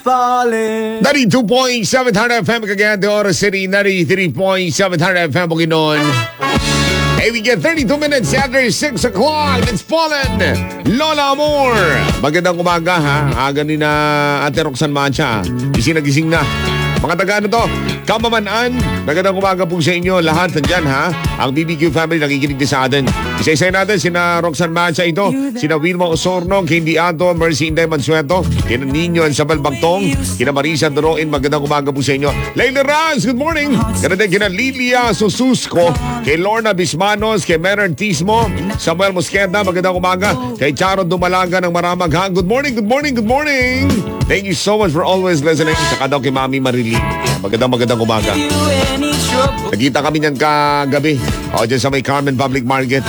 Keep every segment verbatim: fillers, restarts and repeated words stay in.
Falling. ninety-two point seven F M Cagayan de Oro City, ninety-three point seven F M Bukidnon. Hey, we get thirty-two minutes after six o'clock. It's Fallen. Lola Amor. Magandang umaga ha. Aga ni na Ate Roxanne Mancha. Gising na gising na. Mga taga ano to? Kamamanaan. Magandang umaga po sa inyo. Lahat nandyan ha. Ang B B Q family nakikinig din sa atin. Isa-isa natin sina Roxanne Mancha ito. Sina Wilma Osorno, Candy Ato, Mercy Inday Mansueto, kina Nino Ansabal Bagtong, kina Marisa Doroin. Magandang umaga po sa inyo. Leila Raz, good morning. Kina din kina Lilia Sususco, kay Lorna Bismanos, kay Meron Tismo, Samuel Mosqueda. Magandang umaga. Kay Charo Dumalaga ng Maramag ha. Good morning, good morning, good morning. Thank you so much for always listening. Saka daw kay Mami Marili. Magandang magandang umaga. Nagkita kami niyan kagabi. O, dyan sa may Carmen Public Market.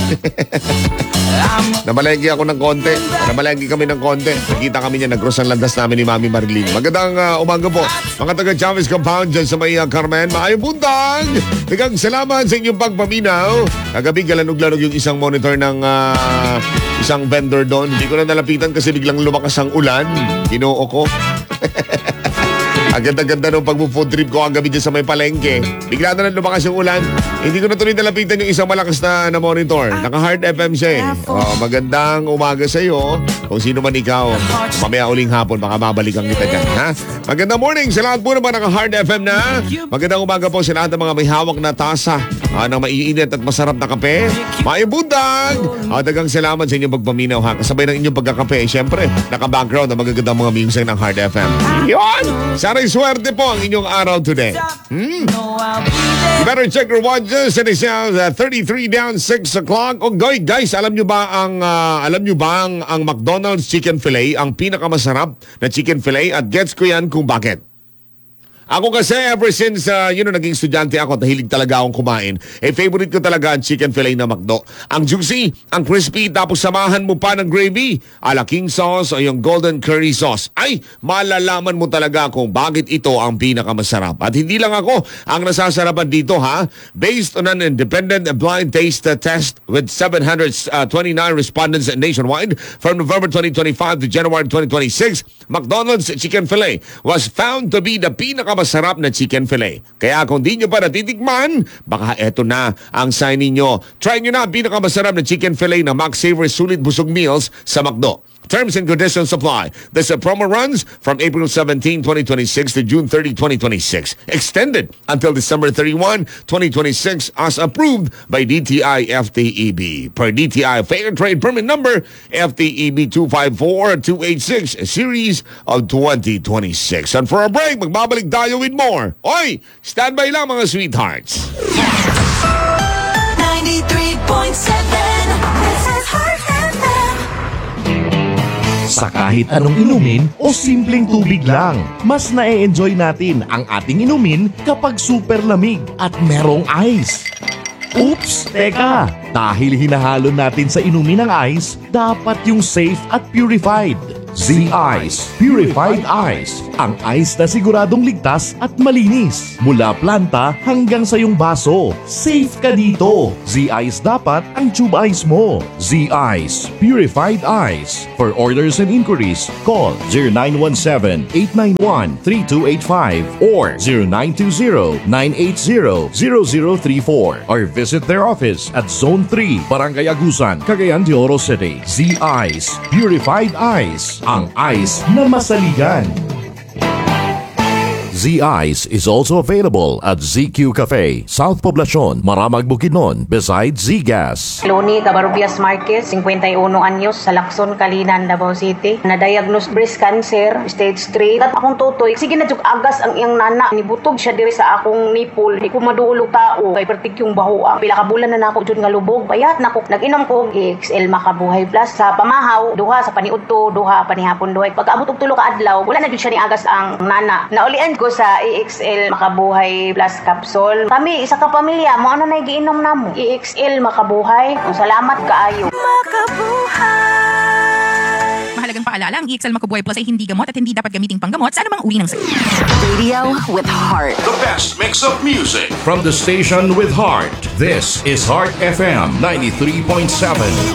Namalagi ako ng konti. Namalagi kami ng konti. Nagkita kami niyan. Nag-cross ang landas namin ni Mami Marilyn. Magandang uh, umaga po. Mga taga Chavez Compound dyan sa may uh, Carmen. Maayong buntag. Tagang salamat sa inyong pagpaminaw. Kagabi galanog-lanog yung isang monitor ng uh, isang vendor doon. Hindi ko na nalapitan kasi biglang lumakas ang ulan. Ginoo ko. Ang ganda-ganda nung pag-food trip ko ang gabi dyan sa may palengke. Bigla na lang lumakas yung ulan. Hindi ko na tuloy nalapitan yung isang malakas na, na monitor. Naka-hard F M siya eh. Oh, magandang umaga sa iyo. Kung sino man ikaw, mamaya uling hapon, baka mabalikan kita dyan. Ha? Magandang morning sa lahat po naman naka-hard F M na. Magandang umaga po sa lahat ng mga may hawak na tasa uh, ng maiinit at masarap na kape. Maayong buntag! Uh, dagang salamat sa inyong pagpaminaw ha. Kasabay ng inyong pagkakape, siyempre, naka-background na magagandang mga music ng hard F M. Yun! Sana swerte po ang inyong araw today. Hmm? You better check your watches. It is uh, thirty-three down, six o'clock. Oh, guys, alam nyo ba ang uh, alam nyo ba ang, ang McDonald's chicken fillet ang pinakamasarap na chicken fillet at gets ko yan kung bakit. Ako kasi ever since, uh, you know, naging estudyante ako, nahilig talaga akong kumain. Eh, favorite ko talaga ang chicken fillet na McDo. Ang juicy, ang crispy, tapos samahan mo pa ng gravy, ala king sauce o yung golden curry sauce. Ay, malalaman mo talaga kung bakit ito ang pinakamasarap. At hindi lang ako ang nasasarapan dito, ha? Based on an independent blind taste test with seven hundred twenty-nine respondents nationwide from November twenty twenty-five to January twenty twenty-six, McDonald's chicken fillet was found to be the pinakamasarap masarap na chicken fillet. Kaya kung di nyo pa natitikman, baka eto na ang sign ninyo. Try nyo na ang pinakamasarap na chicken fillet na Max Saver Sulit Busog Meals sa McDo. Terms and conditions apply. This uh, promo runs from April seventeenth, twenty twenty-six to June thirtieth, twenty twenty-six. Extended until December thirty-first, twenty twenty-six as approved by D T I F T E B. Per D T I Fair Trade Permit Number F T E B two five four two eight six Series of twenty twenty-six. And for a break, magbabalik tayo with more. Oy, standby lang mga sweethearts. ninety-three point seven This is Heart F M. Sa kahit anong inumin o simpleng tubig lang, mas na-e-enjoy natin ang ating inumin kapag super lamig at merong ice. Oops! Teka! Dahil hinahalo natin sa inumin ng ice, dapat yung safe at purified. Z-Ice Purified Ice. Ang ice na siguradong ligtas at malinis. Mula planta hanggang sa iyong baso. Safe ka dito. Z-Ice dapat ang tube ice mo. Z-Ice Purified Ice. For orders and inquiries, call zero nine one seven, eight nine one, three two eight five or zero nine two zero, nine eight zero, zero zero three four or visit their office at Zone three, Barangay Agusan, Cagayan de Oro City. Z-Ice Purified Ice. Ang ice na masaligan. Z-Ice is also available at Z Q Cafe, South Poblacion, Maramag, Bukidnon, beside Z-Gas. Loni Cabarubias Marquez, fifty-one anyos, sa Lacson, Kalinan, Davao City. Na-diagnose breast cancer, stage three. At akong tutoy, sige na juk agas ang iyang nana. Nibutog siya diri sa akong nipple. Di ko maduulog tao. Kay pertik yung bahoang. Pila ka bulan na nako jud nga lubog. Bayat nako. Nag-inom ko E X L Makabuhay Plus sa pamahaw, duha sa paniudto, duha panihapon duhay. Pagkaabot og tulo ka adlaw, wala na jud siya ni agas ang nana. Naulian ko sa E X L Makabuhay Plus Capsule. Kami, isa ka pamilya, mo ano na giinom namo? E X L Makabuhay. Salamat kaayo. Makabuhay. Mahalagang paalala, ang E X L Makabuhay Plus ay hindi gamot at hindi dapat gamiting panggamot sa anumang uri ng sakit. Radio with heart. The best mix of music. From the station with heart, this is Heart F M ninety-three point seven.